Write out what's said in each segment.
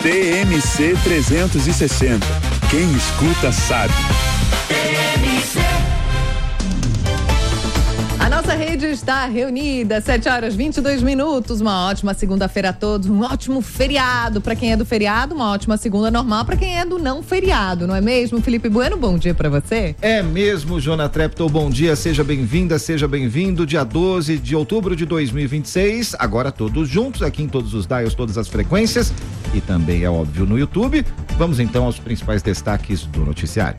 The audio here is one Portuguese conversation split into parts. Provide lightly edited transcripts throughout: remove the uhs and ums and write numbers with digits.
TMC 360. Quem escuta sabe. A nossa rede está reunida, 7h22. Uma ótima segunda-feira a todos, um ótimo feriado para quem é do feriado, uma ótima segunda normal para quem é do não feriado, não é mesmo? Felipe Bueno, bom dia para você. É mesmo, Jona Treptow, bom dia, seja bem-vinda, seja bem-vindo, dia 12 de outubro de 2026, agora todos juntos aqui em todos os dials, todas as frequências e também, é óbvio, no YouTube. Vamos então aos principais destaques do noticiário.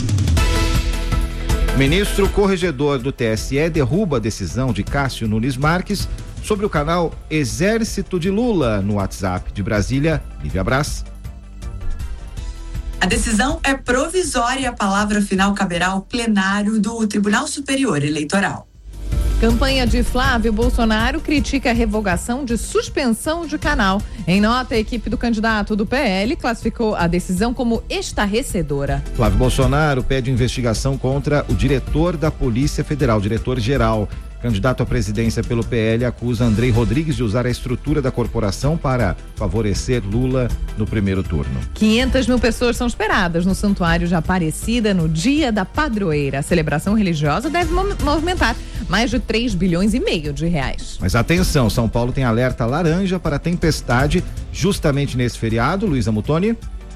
Ministro corregedor do TSE derruba a decisão de Cássio Nunes Marques sobre o canal Exército de Lula no WhatsApp. De Brasília, Lívia Braz. A decisão é provisória e a palavra final caberá ao plenário do Tribunal Superior Eleitoral. Campanha de Flávio Bolsonaro critica a revogação de suspensão de canal. Em nota, a equipe do candidato do PL classificou a decisão como estarrecedora. Flávio Bolsonaro pede investigação contra o diretor da Polícia Federal, diretor-geral. Candidato à presidência pelo PL acusa Andrei Rodrigues de usar a estrutura da corporação para favorecer Lula no primeiro turno. 500 mil pessoas são esperadas no Santuário de Aparecida no Dia da Padroeira. A celebração religiosa deve movimentar mais de 3,5 bilhões de reais. Mas atenção, São Paulo tem alerta laranja para tempestade justamente nesse feriado. Luísa Mutoni.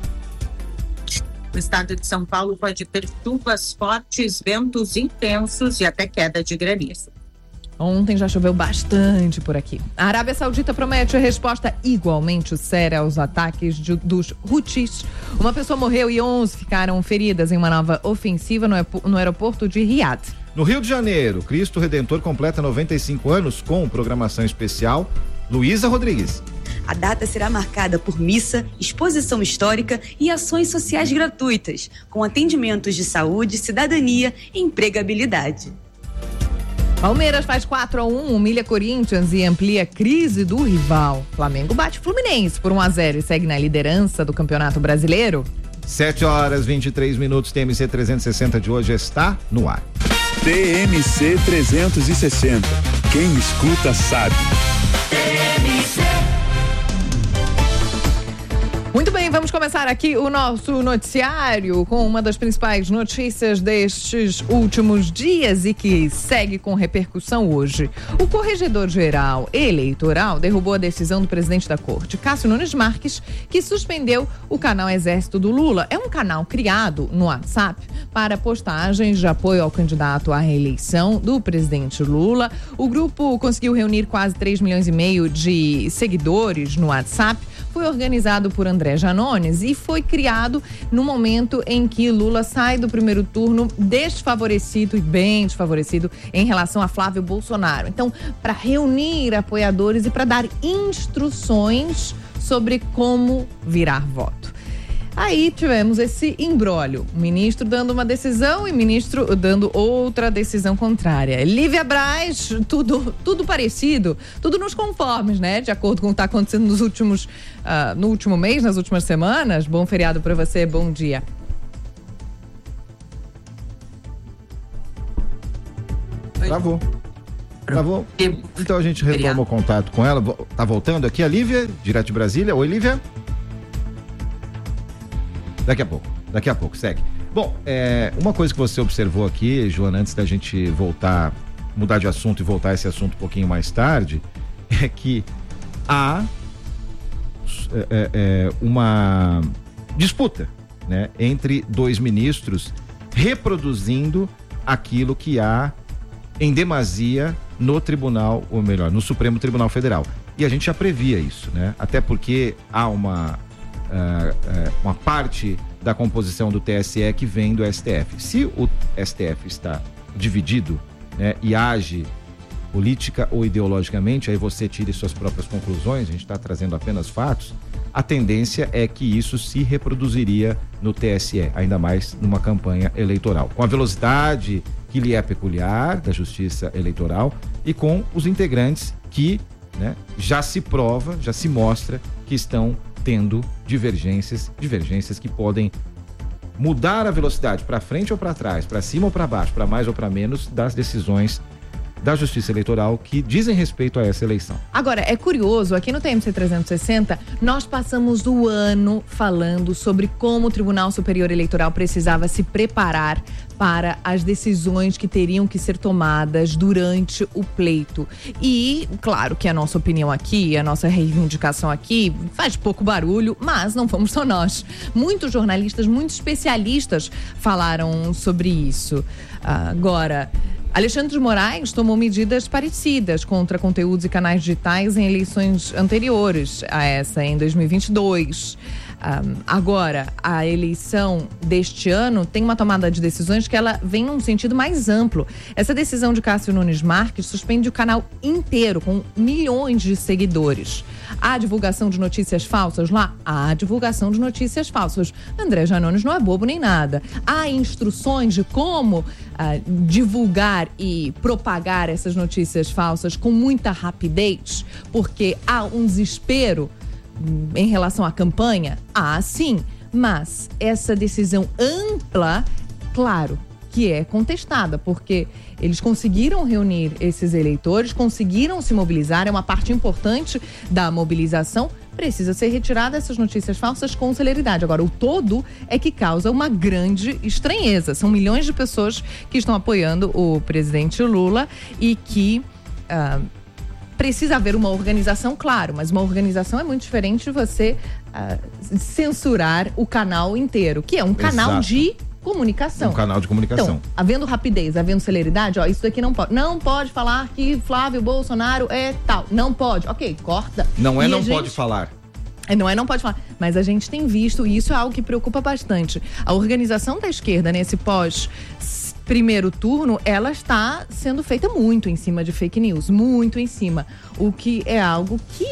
O estado de São Paulo pode ter chuvas fortes, ventos intensos e até queda de granizo. Ontem já choveu bastante por aqui. A Arábia Saudita promete a resposta igualmente séria aos ataques dos Houthis. Uma pessoa morreu e 11 ficaram feridas em uma nova ofensiva no aeroporto de Riad. No Rio de Janeiro, Cristo Redentor completa 95 anos com programação especial. Luísa Rodrigues. A data será marcada por missa, exposição histórica e ações sociais gratuitas, com atendimentos de saúde, cidadania e empregabilidade. Palmeiras faz 4-1, humilha Corinthians e amplia a crise do rival. Flamengo bate Fluminense por 1-0 e segue na liderança do Campeonato Brasileiro. 7h23, TMC 360 de hoje está no ar. TMC 360. Quem escuta sabe. Muito bem, vamos começar aqui o nosso noticiário com uma das principais notícias destes últimos dias e que segue com repercussão hoje. O corregedor-geral eleitoral derrubou a decisão do presidente da corte, Cássio Nunes Marques, que suspendeu o canal Exército do Lula. É um canal criado no WhatsApp para postagens de apoio ao candidato à reeleição do presidente Lula. O grupo conseguiu reunir quase 3,5 milhões de seguidores no WhatsApp. Foi organizado por André Janones e foi criado no momento em que Lula sai do primeiro turno desfavorecido e bem desfavorecido em relação a Flávio Bolsonaro. Então, para reunir apoiadores e para dar instruções sobre como virar voto. Aí tivemos esse imbróglio, o ministro dando uma decisão e o ministro dando outra decisão contrária. Lívia Braz, tudo parecido, tudo nos conformes, né? De acordo com o que está acontecendo no último mês, nas últimas semanas. Bom feriado para você, bom dia. Travou. Então a gente retoma o contato com ela. Tá voltando aqui a Lívia, direto de Brasília. Oi, Lívia. Daqui a pouco, segue. Bom, uma coisa que você observou aqui, Joana, antes da gente mudar de assunto e voltar a esse assunto um pouquinho mais tarde, é que há uma disputa, né, entre dois ministros reproduzindo aquilo que há em demasia no tribunal, ou melhor, no Supremo Tribunal Federal. E a gente já previa isso, né? Até porque há uma parte da composição do TSE que vem do STF. Se o STF está dividido, né, e age política ou ideologicamente, aí você tire suas próprias conclusões, a gente está trazendo apenas fatos, a tendência é que isso se reproduziria no TSE, ainda mais numa campanha eleitoral, com a velocidade que lhe é peculiar da Justiça Eleitoral e com os integrantes que, né, já se mostra que estão tendo divergências que podem mudar a velocidade para frente ou para trás, para cima ou para baixo, para mais ou para menos das decisões da Justiça Eleitoral que dizem respeito a essa eleição. Agora, é curioso, aqui no TMC 360, nós passamos o ano falando sobre como o Tribunal Superior Eleitoral precisava se preparar para as decisões que teriam que ser tomadas durante o pleito. E, claro que a nossa opinião aqui, a nossa reivindicação aqui faz pouco barulho, mas não fomos só nós. Muitos jornalistas, muitos especialistas falaram sobre isso. Agora, Alexandre de Moraes tomou medidas parecidas contra conteúdos e canais digitais em eleições anteriores a essa, em 2022. Agora, a eleição deste ano tem uma tomada de decisões que ela vem num sentido mais amplo. Essa decisão de Cássio Nunes Marques suspende o canal inteiro, com milhões de seguidores. Há divulgação de notícias falsas lá? Há divulgação de notícias falsas. André Janones não é bobo nem nada. Há instruções de como divulgar e propagar essas notícias falsas com muita rapidez, porque há um desespero em relação à campanha? Sim, mas essa decisão ampla, claro que é contestada, porque eles conseguiram reunir esses eleitores, conseguiram se mobilizar, é uma parte importante da mobilização, precisa ser retirada essas notícias falsas com celeridade. Agora, o todo é que causa uma grande estranheza. São milhões de pessoas que estão apoiando o presidente Lula e que precisa haver uma organização, claro, mas uma organização é muito diferente de você censurar o canal inteiro, que é um canal de comunicação. Um canal de comunicação. Então, havendo rapidez, havendo celeridade, isso daqui não pode. Não pode falar que Flávio Bolsonaro é tal. Não pode. Ok, corta. Não pode falar. Não pode falar. Mas a gente tem visto, e isso é algo que preocupa bastante. A organização da esquerda nesse primeiro turno, ela está sendo feita muito em cima de fake news, muito em cima, o que é algo que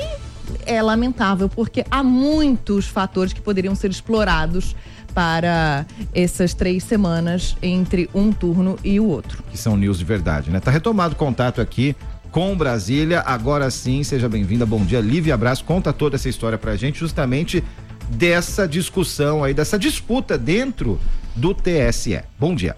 é lamentável, porque há muitos fatores que poderiam ser explorados para essas 3 semanas entre um turno e o outro. Que são news de verdade, né? Tá retomado o contato aqui com Brasília, agora sim, seja bem-vinda, bom dia, Lívia Braz, conta toda essa história pra gente, justamente dessa discussão aí, dessa disputa dentro do TSE. Bom dia.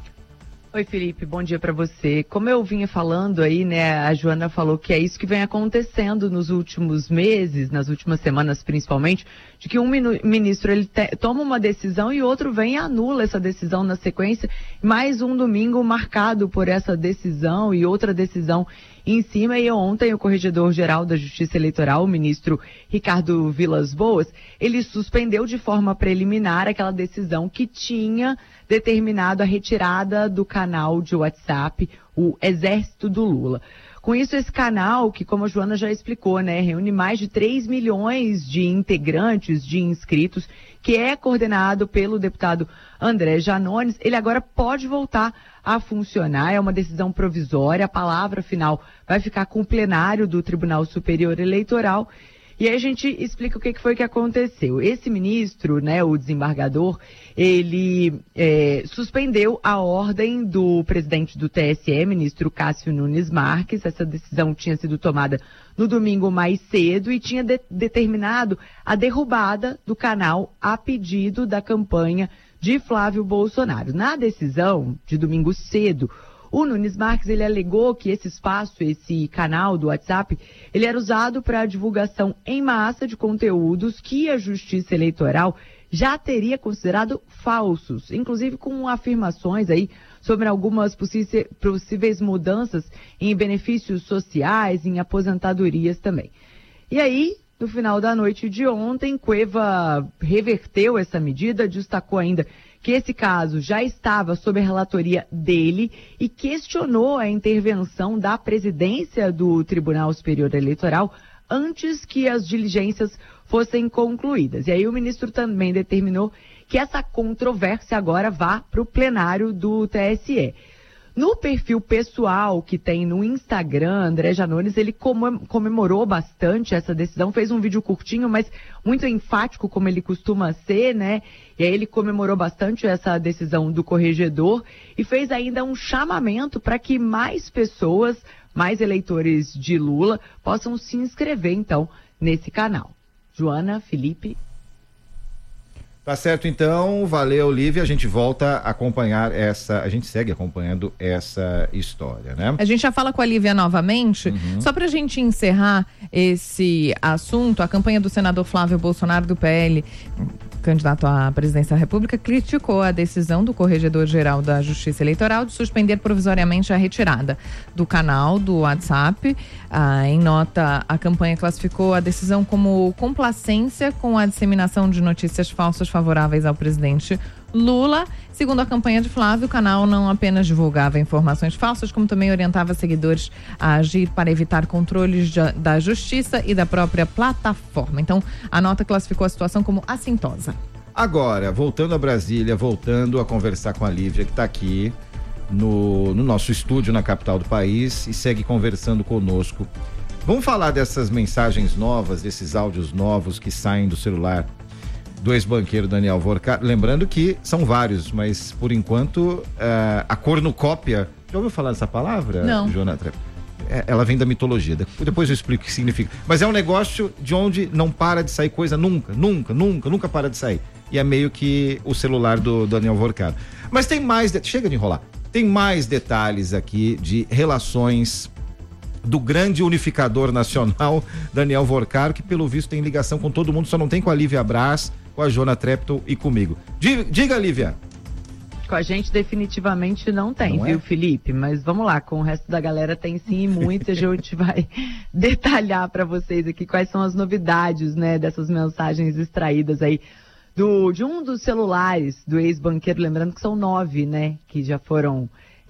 Oi, Felipe, bom dia para você. Como eu vinha falando aí, né, a Joana falou que é isso que vem acontecendo nos últimos meses, nas últimas semanas principalmente, de que um ministro ele toma uma decisão e outro vem e anula essa decisão na sequência, mais um domingo marcado por essa decisão e outra decisão em cima. E ontem o Corregedor-Geral da Justiça Eleitoral, o ministro Ricardo Vilas Boas, ele suspendeu de forma preliminar aquela decisão que tinha determinado a retirada do canal de WhatsApp, o Exército do Lula. Com isso, esse canal, que como a Joana já explicou, né, reúne mais de 3 milhões de integrantes, de inscritos, que é coordenado pelo deputado André Janones, ele agora pode voltar a funcionar, é uma decisão provisória, a palavra final vai ficar com o plenário do Tribunal Superior Eleitoral. E aí a gente explica o que foi que aconteceu. Esse ministro, né, o desembargador, ele suspendeu a ordem do presidente do TSE, ministro Cássio Nunes Marques. Essa decisão tinha sido tomada no domingo mais cedo e tinha determinado a derrubada do canal a pedido da campanha de Flávio Bolsonaro. Na decisão de domingo cedo, o Nunes Marques, ele alegou que esse espaço, esse canal do WhatsApp, ele era usado para a divulgação em massa de conteúdos que a Justiça Eleitoral já teria considerado falsos, inclusive com afirmações aí sobre algumas possíveis mudanças em benefícios sociais, em aposentadorias também. E aí, no final da noite de ontem, Cueva reverteu essa medida, destacou ainda que esse caso já estava sob a relatoria dele e questionou a intervenção da presidência do Tribunal Superior Eleitoral antes que as diligências fossem concluídas. E aí o ministro também determinou que essa controvérsia agora vá para o plenário do TSE. No perfil pessoal que tem no Instagram, André Janones, ele comemorou bastante essa decisão, fez um vídeo curtinho, mas muito enfático, como ele costuma ser, né? E aí ele comemorou bastante essa decisão do corregedor e fez ainda um chamamento para que mais pessoas, mais eleitores de Lula, possam se inscrever, então, nesse canal. Joana, Felipe. Tá certo, então, valeu, Lívia, a gente volta a acompanhar a gente segue acompanhando essa história, né? A gente já fala com a Lívia novamente, só pra gente encerrar esse assunto, a campanha do senador Flávio Bolsonaro do PL, candidato à presidência da República, criticou a decisão do Corregedor-Geral da Justiça Eleitoral de suspender provisoriamente a retirada do canal do WhatsApp. Em nota, a campanha classificou a decisão como complacência com a disseminação de notícias falsas favoráveis ao presidente Lula. Segundo a campanha de Flávio, o canal não apenas divulgava informações falsas, como também orientava seguidores a agir para evitar controles da justiça e da própria plataforma. Então, a nota classificou a situação como assintosa. Agora, voltando a Brasília, voltando a conversar com a Lívia, que está aqui no nosso estúdio na capital do país e segue conversando conosco. Vamos falar dessas mensagens novas, desses áudios novos que saem do celular do ex-banqueiro Daniel Vorcaro. Lembrando que são vários, mas por enquanto a cornucópia. Já ouviu falar dessa palavra? Não. Jonathan? Ela vem da mitologia. Depois eu explico o que significa. Mas é um negócio de onde não para de sair coisa nunca para de sair. E é meio que o celular do Daniel Vorcaro. Mas tem mais. Chega de enrolar. Tem mais detalhes aqui de relações do grande unificador nacional, Daniel Vorcaro, que pelo visto tem ligação com todo mundo, só não tem com a Lívia Braz, com a Joana Treptow e comigo. Diga, Lívia. Com a gente definitivamente não tem, não viu, é? Felipe? Mas vamos lá, com o resto da galera tem sim, e muitas. A gente vai detalhar para vocês aqui quais são as novidades, né, dessas mensagens extraídas aí de um dos celulares do ex-banqueiro, lembrando que são 9, né, que já foram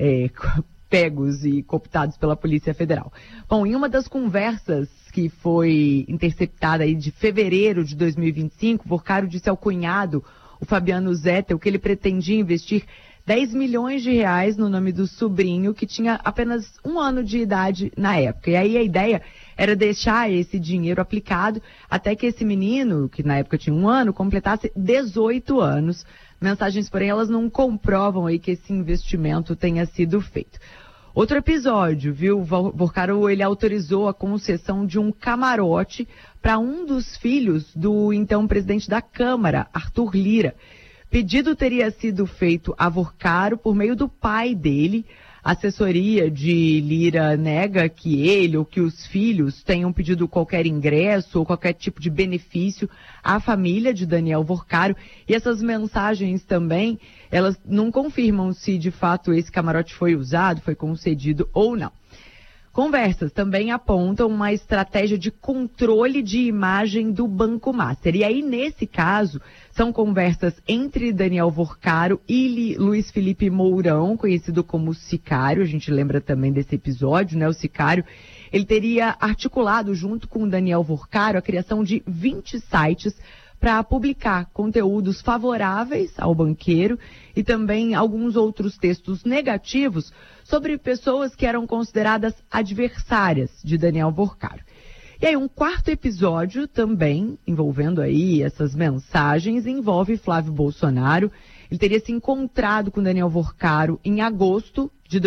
pegos e cooptados pela Polícia Federal. Bom, em uma das conversas que foi interceptada aí de fevereiro de 2025, Vorcaro disse ao cunhado, o Fabiano Zettel, que ele pretendia investir 10 milhões de reais no nome do sobrinho, que tinha apenas 1 ano de idade na época. E aí a ideia era deixar esse dinheiro aplicado até que esse menino, que na época tinha 1 ano, completasse 18 anos. Mensagens, porém, elas não comprovam aí que esse investimento tenha sido feito. Outro episódio, viu? Vorcaro, ele autorizou a concessão de um camarote para um dos filhos do então presidente da Câmara, Arthur Lira. Pedido teria sido feito a Vorcaro por meio do pai dele. A assessoria de Lira nega que ele ou que os filhos tenham pedido qualquer ingresso ou qualquer tipo de benefício à família de Daniel Vorcaro. E essas mensagens também, elas não confirmam se de fato esse camarote foi usado, foi concedido ou não. Conversas também apontam uma estratégia de controle de imagem do Banco Master. E aí, nesse caso, são conversas entre Daniel Vorcaro e Luiz Felipe Mourão, conhecido como Sicário. A gente lembra também desse episódio, né? O Sicário, ele teria articulado junto com Daniel Vorcaro a criação de 20 sites para publicar conteúdos favoráveis ao banqueiro e também alguns outros textos negativos sobre pessoas que eram consideradas adversárias de Daniel Vorcaro. E aí um quarto episódio também, envolvendo aí essas mensagens, envolve Flávio Bolsonaro. Ele teria se encontrado com Daniel Vorcaro em agosto de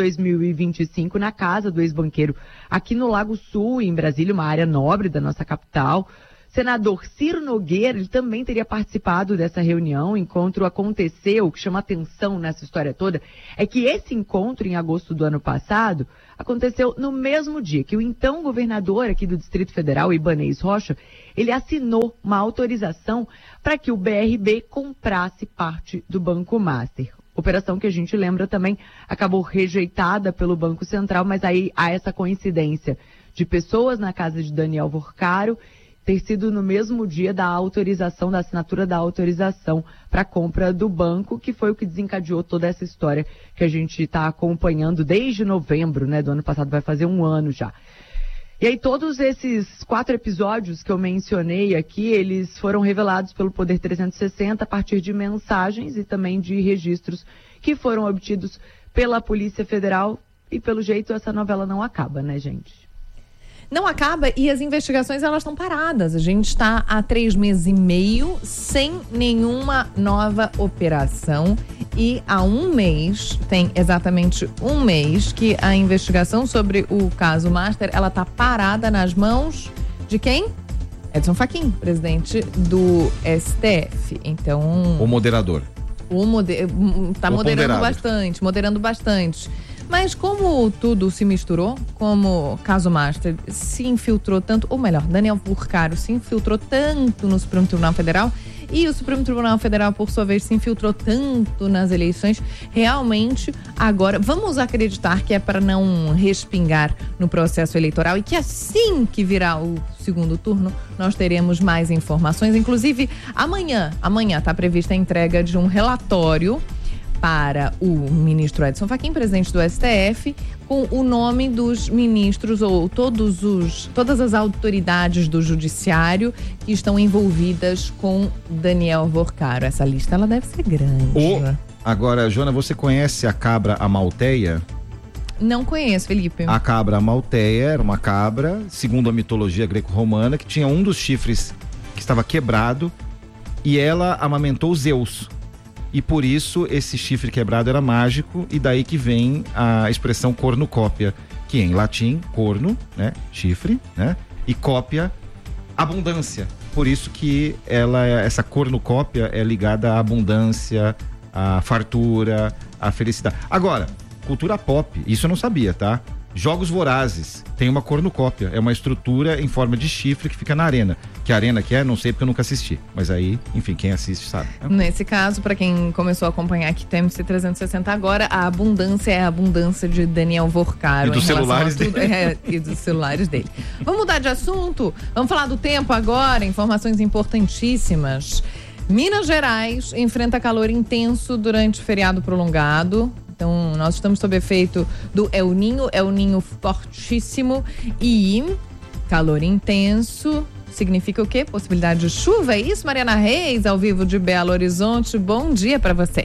2025 na casa do ex-banqueiro aqui no Lago Sul, em Brasília, uma área nobre da nossa capital. Senador Ciro Nogueira, ele também teria participado dessa reunião. O encontro aconteceu. O que chama atenção nessa história toda é que esse encontro, em agosto do ano passado, aconteceu no mesmo dia que o então governador aqui do Distrito Federal, Ibanez Rocha, ele assinou uma autorização para que o BRB comprasse parte do Banco Master. Operação que a gente lembra também acabou rejeitada pelo Banco Central, mas aí há essa coincidência de pessoas na casa de Daniel Vorcaro ter sido no mesmo dia da autorização, da assinatura da autorização para a compra do banco, que foi o que desencadeou toda essa história que a gente está acompanhando desde novembro, né, do ano passado, vai fazer 1 ano já. E aí todos esses 4 episódios que eu mencionei aqui, eles foram revelados pelo Poder 360 a partir de mensagens e também de registros que foram obtidos pela Polícia Federal. E pelo jeito essa novela não acaba, né, gente? Não acaba e as investigações, elas estão paradas. A gente está há 3 meses e meio sem nenhuma nova operação e há 1 mês, tem exatamente 1 mês que a investigação sobre o caso Master, ela está parada nas mãos de quem? Edson Fachin, presidente do STF. Então, O moderador. Tá moderando bastante. Mas como tudo se misturou, como o caso Master se infiltrou tanto, ou melhor, Daniel Furcaro se infiltrou tanto no Supremo Tribunal Federal, e o Supremo Tribunal Federal, por sua vez, se infiltrou tanto nas eleições, realmente agora vamos acreditar que é para não respingar no processo eleitoral e que assim que virar o segundo turno, nós teremos mais informações. Inclusive, amanhã está prevista a entrega de um relatório para o ministro Edson Fachin, presidente do STF, com o nome dos ministros ou todas as autoridades do judiciário que estão envolvidas com Daniel Furcaro. Essa lista, ela deve ser grande. Agora, Joana, você conhece a cabra amalteia? Não conheço, Felipe. A cabra amalteia era uma cabra, segundo a mitologia greco-romana, que tinha um dos chifres que estava quebrado e ela amamentou Zeus. E por isso esse chifre quebrado era mágico, e daí que vem a expressão cornucópia, que em latim, corno, né, chifre, né, e cópia, abundância. Por isso que essa cornucópia é ligada à abundância, à fartura, à felicidade. Agora, cultura pop, isso eu não sabia, tá? Jogos Vorazes, tem uma cornucópia, é uma estrutura em forma de chifre que fica na arena. Que arena que é, não sei porque eu nunca assisti. Mas aí, enfim, quem assiste sabe. Nesse caso, para quem começou a acompanhar aqui, tem MC 360 agora, a abundância é a abundância de Daniel Furcaro. E dos celulares dele. E dos celulares dele. Vamos mudar de assunto? Vamos falar do tempo agora, informações importantíssimas. Minas Gerais enfrenta calor intenso durante o feriado prolongado. Então, nós estamos sob efeito do El Niño fortíssimo e calor intenso. Significa o quê? Possibilidade de chuva, é isso? Mariana Reis, ao vivo de Belo Horizonte. Bom dia para você.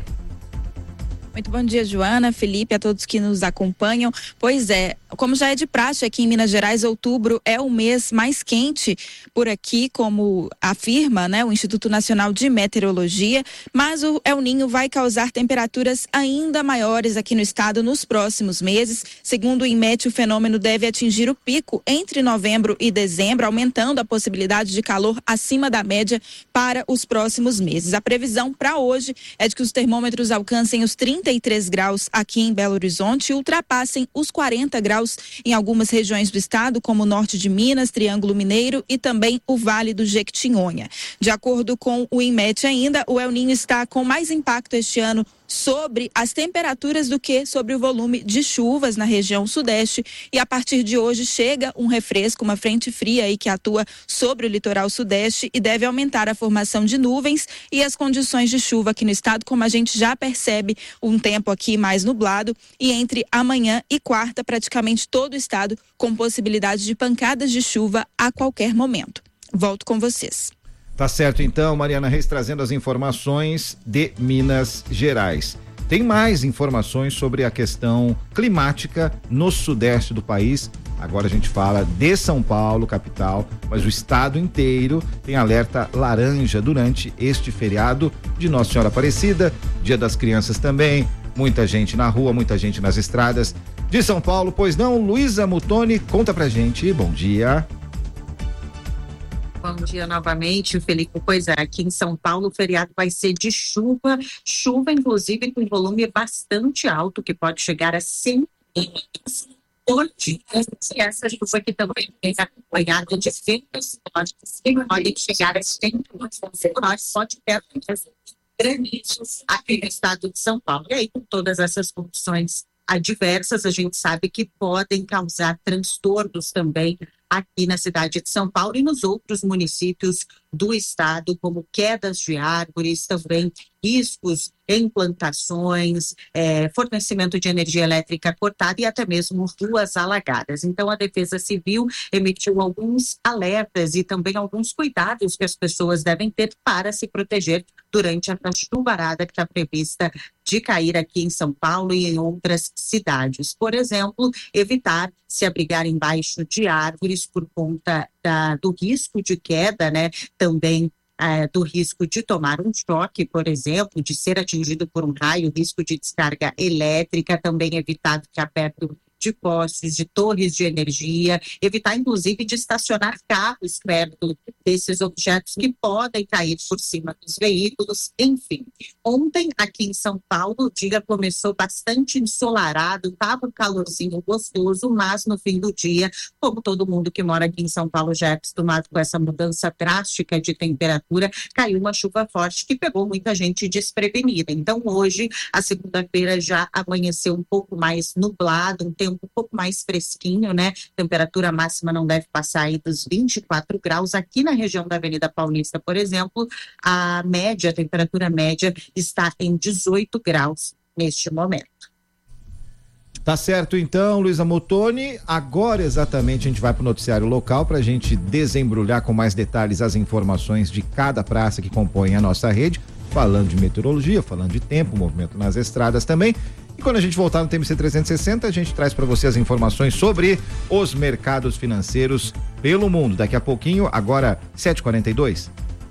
Muito bom dia, Joana, Felipe, a todos que nos acompanham. Pois é, como já é de praxe aqui em Minas Gerais, outubro é o mês mais quente por aqui, como afirma, né, o Instituto Nacional de Meteorologia, mas o El Niño vai causar temperaturas ainda maiores aqui no estado nos próximos meses. Segundo o INMET, o fenômeno deve atingir o pico entre novembro e dezembro, aumentando a possibilidade de calor acima da média para os próximos meses. A previsão para hoje é de que os termômetros alcancem os 33 graus aqui em Belo Horizonte e ultrapassem os 40 graus em algumas regiões do estado, como o norte de Minas, Triângulo Mineiro e também o Vale do Jequitinhonha. De acordo com o INMET ainda, o El Niño está com mais impacto este ano sobre as temperaturas do que sobre o volume de chuvas na região sudeste, e a partir de hoje chega um refresco, uma frente fria aí que atua sobre o litoral sudeste e deve aumentar a formação de nuvens e as condições de chuva aqui no estado, como a gente já percebe, um tempo aqui mais nublado, e entre amanhã e quarta praticamente todo o estado com possibilidade de pancadas de chuva a qualquer momento. Volto com vocês. Tá certo, então, Mariana Reis trazendo as informações de Minas Gerais. Tem mais informações sobre a questão climática no sudeste do país. Agora a gente fala de São Paulo, capital, mas o estado inteiro tem alerta laranja durante este feriado de Nossa Senhora Aparecida, Dia das Crianças também, muita gente na rua, muita gente nas estradas de São Paulo, pois não? Luísa Mutoni, conta pra gente, bom dia. Bom dia novamente, Felipe. Pois é, aqui em São Paulo o feriado vai ser de chuva inclusive com volume bastante alto, que pode chegar a 100 milímetros por dia. E essa chuva aqui também vem acompanhada de ventos, pode chegar a 100 milímetros, pode ter granitos aqui no estado de São Paulo. E aí, com todas essas condições adversas, a gente sabe que podem causar transtornos também aqui na cidade de São Paulo e nos outros municípios do estado, como quedas de árvores, também riscos em plantações, fornecimento de energia elétrica cortada e até mesmo ruas alagadas. Então, a Defesa Civil emitiu alguns alertas e também alguns cuidados que as pessoas devem ter para se proteger durante a chuvarada que está prevista de cair aqui em São Paulo e em outras cidades. Por exemplo, evitar se abrigar embaixo de árvores por conta do risco de queda, né? Também do risco de tomar um choque, por exemplo, de ser atingido por um raio, risco de descarga elétrica, também evitar ficar perto de postes, de torres de energia, evitar inclusive de estacionar carros perto desses objetos que podem cair por cima dos veículos, enfim. Ontem, aqui em São Paulo, o dia começou bastante ensolarado, estava um calorzinho gostoso, mas no fim do dia, como todo mundo que mora aqui em São Paulo já é acostumado com essa mudança drástica de temperatura, caiu uma chuva forte que pegou muita gente desprevenida. Então hoje, a segunda-feira já amanheceu um pouco mais nublado, um tempo um pouco mais fresquinho, né? Temperatura máxima não deve passar aí dos 24 graus. Aqui na região da Avenida Paulista, por exemplo, a temperatura média está em 18 graus neste momento. Tá certo então, Luísa Motoni. Agora exatamente a gente vai para o noticiário local para a gente desembrulhar com mais detalhes as informações de cada praça que compõe a nossa rede, falando de meteorologia, falando de tempo, movimento nas estradas também. E quando a gente voltar no TMC 360, a gente traz para você as informações sobre os mercados financeiros pelo mundo. Daqui a pouquinho, agora 7h42.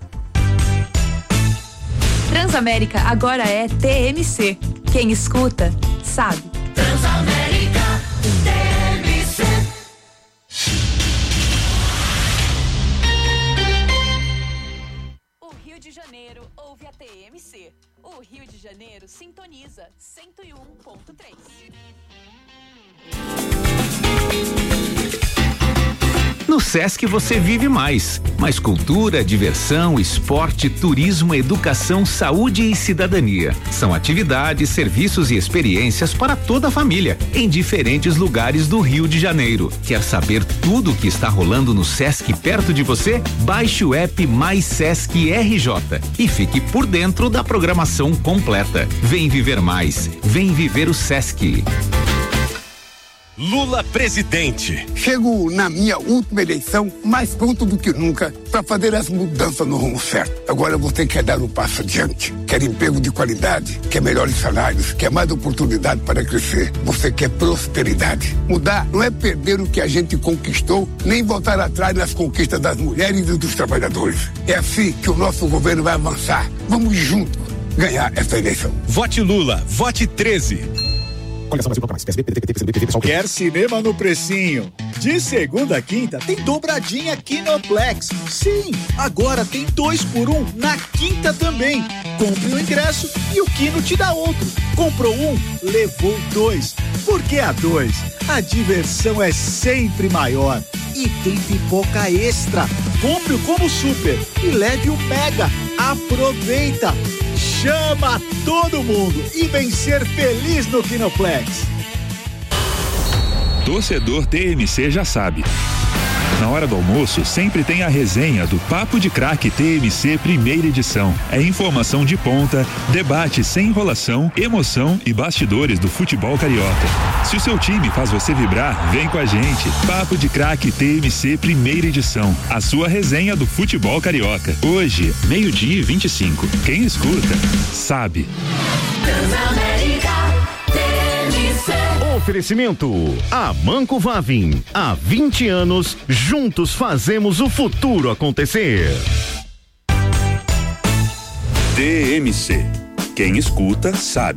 Transamérica agora é TMC. Quem escuta, sabe. Transamérica TMC. O Rio de Janeiro ouve a TMC. O Rio de Janeiro sintoniza 101.3. No Sesc você vive mais cultura, diversão, esporte, turismo, educação, saúde e cidadania. São atividades, serviços e experiências para toda a família, em diferentes lugares do Rio de Janeiro. Quer saber tudo o que está rolando no Sesc perto de você? Baixe o app Mais Sesc RJ e fique por dentro da programação completa. Vem viver mais, vem viver o Sesc. Lula presidente. Chego na minha última eleição mais pronto do que nunca para fazer as mudanças no rumo certo. Agora você quer dar um passo adiante, quer emprego de qualidade, quer melhores salários, quer mais oportunidade para crescer. Você quer prosperidade. Mudar não é perder o que a gente conquistou, nem voltar atrás nas conquistas das mulheres e dos trabalhadores. É assim que o nosso governo vai avançar. Vamos juntos ganhar essa eleição. Vote Lula, vote 13. Quer cinema no precinho? De segunda a quinta tem dobradinha Kinoplex. Sim, agora tem 2 por 1 na quinta também. Compre o ingresso e o Kino te dá outro. Comprou 1, levou 2. Porque a 2, a diversão é sempre maior. E tem pipoca extra. Compre o Combo Super e leve o Mega. Aproveita! Chama todo mundo e vem ser feliz no Kinoplex. Torcedor TMC já sabe. Na hora do almoço, sempre tem a resenha do Papo de Craque TMC primeira edição. É informação de ponta, debate sem enrolação, emoção e bastidores do futebol carioca. Se o seu time faz você vibrar, vem com a gente. Papo de Craque TMC primeira edição. A sua resenha do futebol carioca. Hoje, 12:25. Quem escuta, sabe. Oferecimento Amanco Vavin. Há 20 anos, juntos fazemos o futuro acontecer. TMC. Quem escuta, sabe.